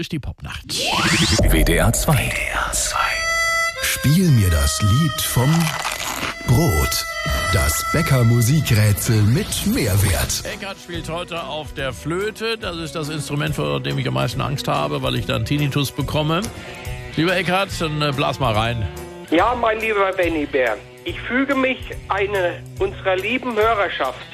durch die Popnacht. WDR 2. Spiel mir das Lied vom Brot. Das Bäcker-Musikrätsel mit Mehrwert. Eckhard spielt heute auf der Flöte. Das ist das Instrument, vor dem ich am meisten Angst habe, weil ich dann Tinnitus bekomme. Lieber Eckhard, dann blas mal rein. Ja, mein lieber Benny Bär, ich füge mich unserer lieben Hörerschaft